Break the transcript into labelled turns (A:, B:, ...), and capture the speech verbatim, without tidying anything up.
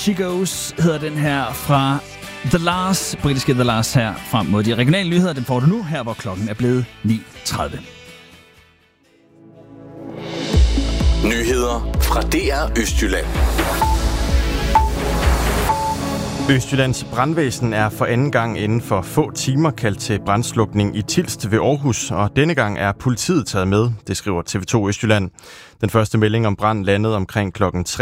A: She Goes hedder den her fra The Lars, britiske The Lars her frem mod de regionale nyheder. Den får du nu her, hvor klokken er blevet ni tredive.
B: Nyheder fra D R Østjylland.
C: Østjyllands brandvæsen er for anden gang inden for få timer kaldt til brandslukning i Tilst ved Aarhus, og denne gang er politiet taget med, det skriver T V to Østjylland. Den første melding om brand landede omkring klokken tre